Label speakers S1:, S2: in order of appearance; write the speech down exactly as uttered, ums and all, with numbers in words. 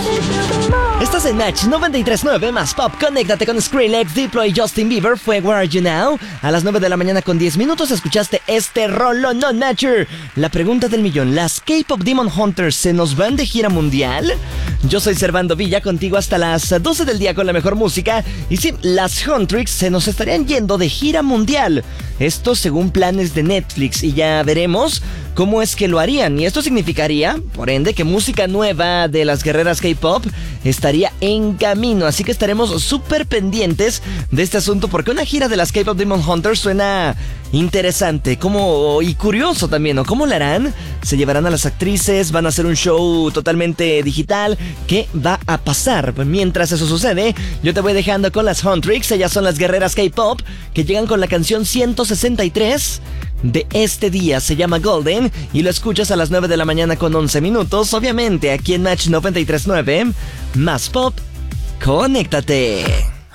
S1: Estás en Match noventa y tres punto nueve más Pop. Conéctate con Skrillex, Diplo y Justin Bieber. Fue Where Are You Now. A las nueve de la mañana con diez minutos escuchaste este rollo No Nature. La pregunta del millón: ¿las K-Pop Demon Hunters se nos van de gira mundial? Yo soy Servando Villa, contigo hasta las doce del día con la mejor música. Y sí, las Huntrix se nos estarían yendo de gira mundial. Esto según planes de Netflix, y ya veremos cómo es que lo harían. Y esto significaría, por ende, que música nueva de las guerreras K-Pop estaría en camino. Así que estaremos súper pendientes de este asunto, porque una gira de las K-Pop Demon Hunters suena interesante como, y curioso también, ¿no? ¿Cómo la harán? ¿Se llevarán a las actrices? ¿Van a hacer un show totalmente digital? ¿Qué va a pasar? Pues mientras eso sucede, yo te voy dejando con las Huntrix. Ellas son las guerreras K-Pop que llegan con la canción ciento sesenta y tres de este día. Se llama Golden y lo escuchas a las nueve de la mañana con once minutos. Obviamente aquí en Match noventa y tres punto nueve más Pop. Conéctate.